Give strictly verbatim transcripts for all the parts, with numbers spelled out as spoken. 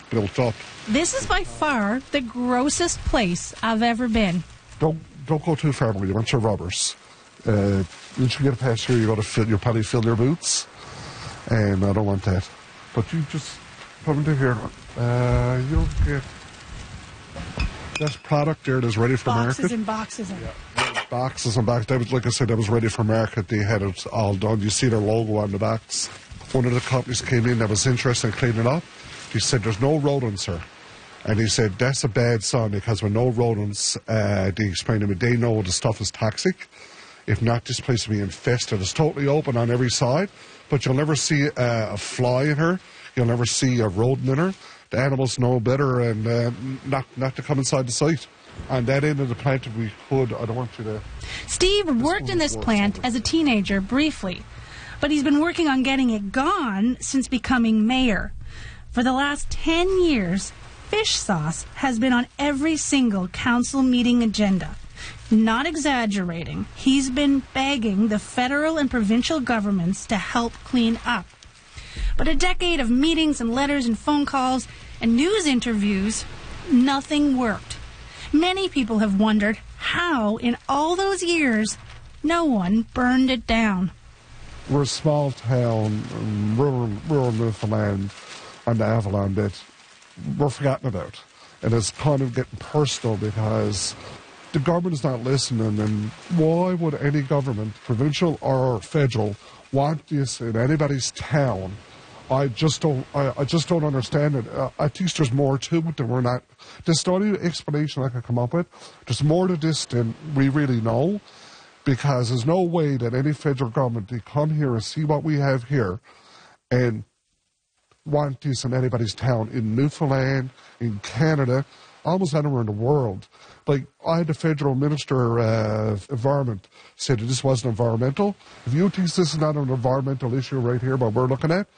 built up. This is by far the grossest place I've ever been. Don't don't go too far, you want your rubbers. Uh, once you get past here, you got to fill, you'll probably fill your boots, and I don't want that. But you just come into here. Uh, you'll get this product there that's ready for boxes market. and boxes and yeah, boxes and boxes. That was, like I said, that was ready for market. They had it all done. You see their logo on the box. One of the companies came in that was interested in cleaning it up. He said, "There's no rodents here." And he said, "That's a bad sign, because with no rodents," uh, they explained to me, they know the stuff is toxic. If not, this place will be infested. It's totally open on every side, but you'll never see uh, a fly in her. You'll never see a rodent in her. The animals know better and uh, not not to come inside the site. And that end of the plant, if we could, I don't want you to... Steve worked in this plant as a teenager briefly, but he's been working on getting it gone since becoming mayor. For the last ten years, fish sauce has been on every single council meeting agenda. Not exaggerating, he's been begging the federal and provincial governments to help clean up. But a decade of meetings and letters and phone calls and news interviews, nothing worked. Many people have wondered how, in all those years, no one burned it down. We're a small town, rural, rural Newfoundland, on the Avalon that we're forgotten about. And it's kind of getting personal because the government is not listening, and why would any government, provincial or federal, want this in anybody's town? I just don't. I, I just don't understand it. Uh, I think there's more to it than we're not. There's the only explanation I could come up with. There's more to this than we really know, because there's no way that any federal government to come here and see what we have here, and want this in anybody's town in Newfoundland, in Canada, almost anywhere in the world. Like, I had the federal minister of uh, environment said that this wasn't environmental. If you think this is not an environmental issue right here, what we're looking at,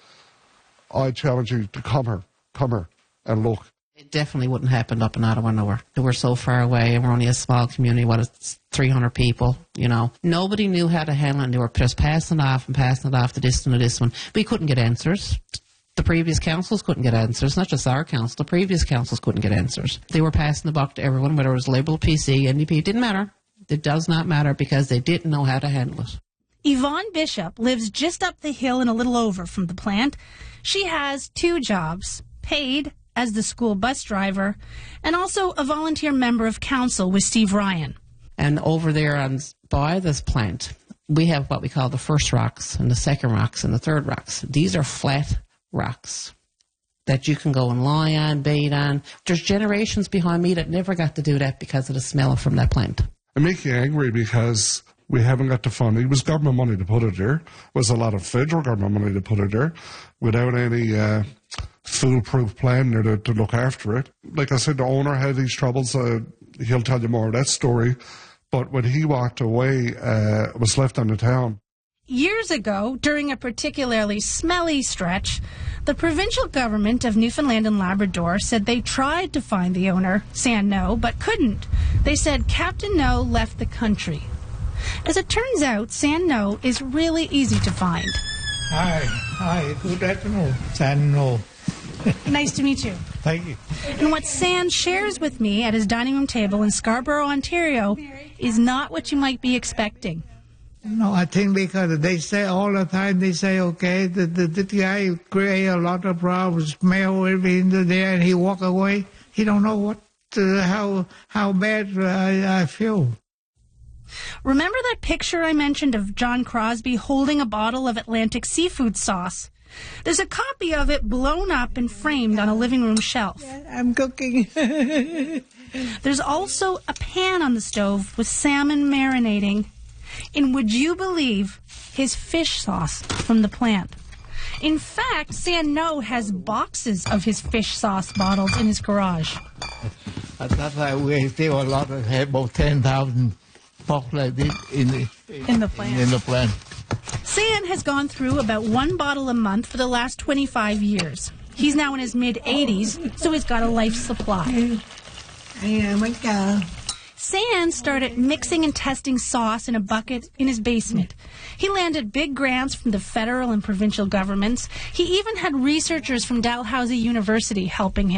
I challenge you to come here, come here and look. It definitely wouldn't happen up in Ottawa nowhere. We're so far away, and we're only a small community. What, it's three hundred people, you know. Nobody knew how to handle it, and they were just passing it off and passing it off to this one to this one. We couldn't get answers. The previous councils couldn't get answers, not just our council. The previous councils couldn't get answers. They were passing the buck to everyone, whether it was Liberal, P C, N D P. It didn't matter. It does not matter, because they didn't know how to handle it. Yvonne Bishop lives just up the hill and a little over from the plant. She has two jobs, paid as the school bus driver and also a volunteer member of council with Steve Ryan. And over there on by this plant, we have what we call the first rocks and the second rocks and the third rocks. These are flat rocks that you can go and lie on, bait on. There's generations behind me that never got to do that because of the smell from that plant. It makes you angry because we haven't got the funding. It was government money to put it there. It was a lot of federal government money to put it there without any uh, foolproof plan there to, to look after it. Like I said, the owner had these troubles. Uh, he'll tell you more of that story. But when he walked away, uh, it was left on the town. Years ago, during a particularly smelly stretch, the provincial government of Newfoundland and Labrador said they tried to find the owner, San No, but couldn't. They said Captain No left the country. As it turns out, San No is really easy to find. Hi, hi, good afternoon, San No. Nice to meet you. Thank you. And what San shares with me at his dining room table in Scarborough, Ontario, is not what you might be expecting. No, I think because they say all the time, they say, okay, the, the, the guy create a lot of problems, smell everything there, and he walk away. He don't know what, uh, how, how bad I, I feel. Remember that picture I mentioned of John Crosby holding a bottle of Atlantic seafood sauce? There's a copy of it blown up and framed on a living room shelf. I'm cooking. There's also a pan on the stove with salmon marinating in, would you believe, his fish sauce from the plant. In fact, San No has boxes of his fish sauce bottles in his garage. At that time, we still a lot of, about ten thousand bottles like this in the, in the plant. In the plant. San has gone through about one bottle a month for the last twenty-five years. He's now in his mid-eighties, so he's got a life supply. San started mixing and testing sauce in a bucket in his basement. He landed big grants from the federal and provincial governments. He even had researchers from Dalhousie University helping him.